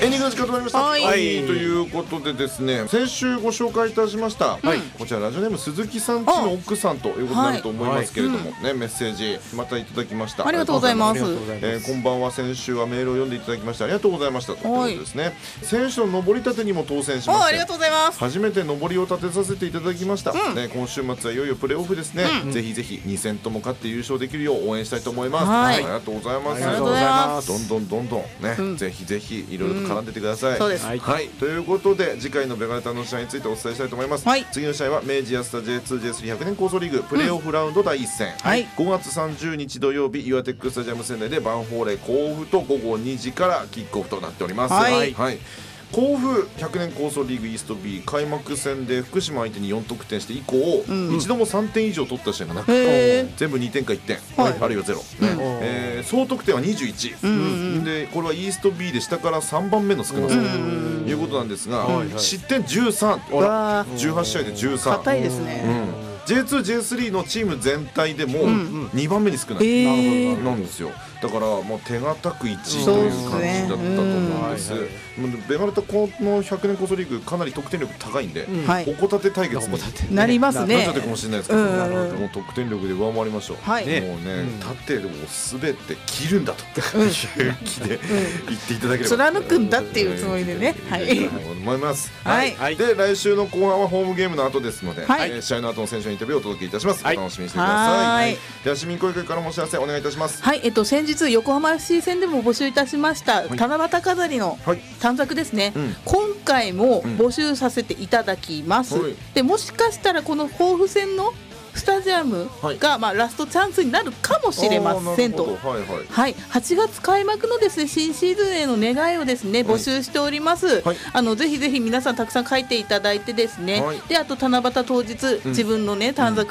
エンディングの時間となりました。 はいということでですね、先週ご紹介いたしました、こちらラジオネーム鈴木さんちの奥さんということになると思いますけれども、ね、メッセージまたいただきました。 ありがとうございます。 こんばんは。先週はメールを読んでいただきましてありがとうございましたということですね。先週の登り立てにも当選しまして、 ありがとうございます。 初めて登りを立てさせていただきました、ね、今週末はいよいよプレーオフですね、ぜひぜひ2戦とも勝って優勝できるよう応援したいと思います。ありがとうございます。 ありがとうございます。 どんどんね、ぜひぜひいろいろと絡んでてください。 そうです。 はい、ということで次回のベガルタの試合についてお伝えしたいと思います。次の試合は明治安田 J2J3100 年構想リーグプレーオフラウンド第1戦、5月30日土曜日岩テックスタジアム仙台でバンフォーレ甲府と午後2時からキックオフとなっております。甲府100年構想リーグイースト B 開幕戦で福島相手に4得点して以降、一度も3点以上取った試合がなくて、全部2点か1点、あるいは0、総得点は21、でこれはイースト B で下から3番目の少なさということなんですが、失点13、18試合で13、 硬いですね。 J2、J3 のチーム全体でも2番目に少ないなんですよ。だからもう手堅く1位という感じだったと思うんです。ベガルタこの100年構想リーグかなり得点力高いんで、矛盾対決になりますね。 なっちゃってるかもしれないですけど、もう得点力で上回りましょう。もうね、縦を滑って切るんだという気で言っていただければ貫くんだっていうつもりでね、 思います。で来週の後半はホームゲームの後ですので、試合の後の選手のインタビューをお届けいたします。お楽しみにしてください。では市民声会からもお知らせお願いいたします。 先日横浜市戦でも募集いたしました七夕飾りの短冊ですね、今回も募集させていただきます。でもしかしたらこの甲府戦のスタジアムがラストチャンスになるかもしれませんと。8月開幕のですね新シーズンへの願いをですね募集しております。ぜひぜひ皆さんたくさん書いていただいてですね、であと七夕当日自分のね短冊